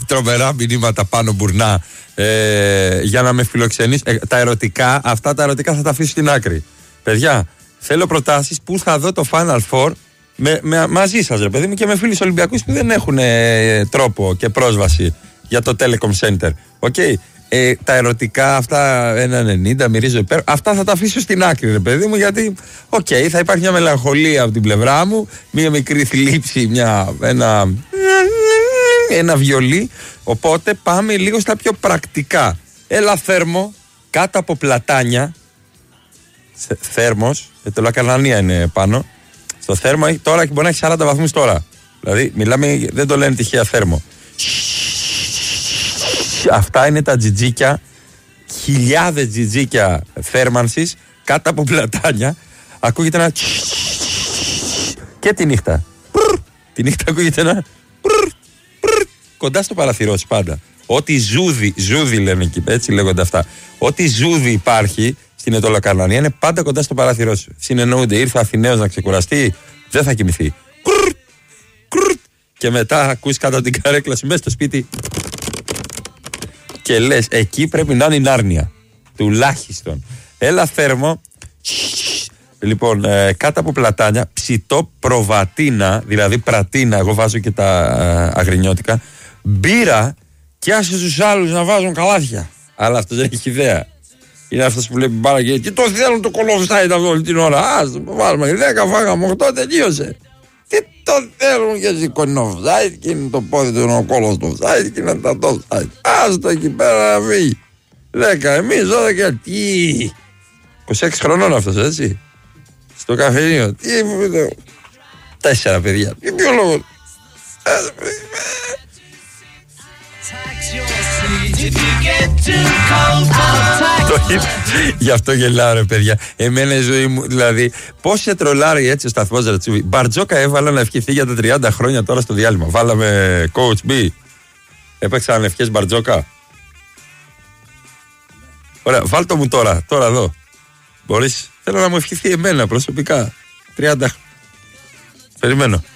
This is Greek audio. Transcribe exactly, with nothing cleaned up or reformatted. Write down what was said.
τρομερά μηνύματα πάνω μπουρνά ε, για να με φιλοξενείς. Ε, τα ερωτικά, αυτά τα ερωτικά θα τα αφήσω στην άκρη. Παιδιά, θέλω προτάσεις που θα δω το Final Four με, με, μαζί σας, ρε παιδί μου, και με φίλους Ολυμπιακούς που δεν έχουν ε, τρόπο και πρόσβαση για το Telecom Center. Okay. Ε, τα ερωτικά αυτά ένα ενενήντα μυρίζω υπέρ. Αυτά θα τα αφήσω στην άκρη, ρε παιδί μου, γιατί οκ, okay, θα υπάρχει μια μελαγχολία από την πλευρά μου, μια μικρή θλίψη, μια, ένα, ένα βιολί. Οπότε πάμε λίγο στα πιο πρακτικά. Έλα Θέρμο, κάτω από Πλατάνια. Θέρμος, ε, το Λακανανία είναι πάνω. Στο Θέρμο τώρα μπορεί να έχει σαράντα βαθμούς τώρα. Δηλαδή μιλάμε, δεν το λένε τυχαία Θέρμο. Αυτά είναι τα τζιτζίκια, χιλιάδες τζιτζίκια θέρμανσης κάτω από Πλατάνια. Ακούγεται ένα και τη νύχτα. Τη νύχτα ακούγεται ένα κοντά στο παραθυρό σου πάντα. Ό,τι ζούδι, ζούδι λένε εκεί, έτσι λέγονται αυτά. Ό,τι ζούδι υπάρχει στην Ετωλοκαρνανία είναι πάντα κοντά στο παραθυρό σου. Συνεννοούνται, ήρθε Αθηναίος να ξεκουραστεί, δεν θα κοιμηθεί. Και μετά ακούς κάτω από την καρέκλα σου μέσα στο σπίτι. Και λες, εκεί πρέπει να είναι η Νάρνια. Τουλάχιστον. Έλα Θέρμο. Λοιπόν, ε, κάτω από Πλατάνια, ψητό προβατίνα, δηλαδή πρατίνα, εγώ βάζω και τα ε, αγρινιώτικα. Μπύρα και άσε τους άλλους να βάζουν καλάθια. Αλλά αυτός δεν έχει ιδέα. Είναι αυτός που βλέπει μπάρα και τι το θέλουν το κολοφσάιτ αυτό όλη την ώρα. Ας το βάλουμε, δέκα φάγαμε, οκτώ τελείωσε. Τι το θέλουν και σηκώνει το offside και είναι το πόδι του ο κόλος του offside και είναι τα το offside. Άστο εκεί πέρα να φύγει. Δέκα εμείς, δώδεκα. Τι. είκοσι έξι χρονών αυτός, έτσι. Στο καφενείο. Τι. Τέσσερα παιδιά. Για ποιο λόγο. Γι' αυτό γελάω, ρε παιδιά. Εμένα η ζωή μου, δηλαδή, πώς σε τρολάρει έτσι ο σταθμός Ρατσούβι. Μπαρτζόκα έβαλα να ευχηθεί για τα τριάντα χρόνια τώρα στο διάλειμμα. Βάλαμε coach B. Έπαιξαν ευχές Μπαρτζόκα. Ωραία, βάλτο μου τώρα, τώρα εδώ. Μπορείς, θέλω να μου ευχηθεί εμένα προσωπικά. τριάντα. Περιμένω.